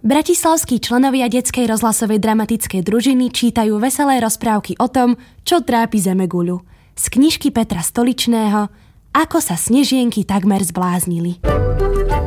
Bratislavskí členovia detskej rozhlasovej dramatickej družiny čítajú veselé rozprávky o tom, čo trápi Zemeguľu. Z knižky Petra Stoličného Ako sa snežienky takmer zbláznili.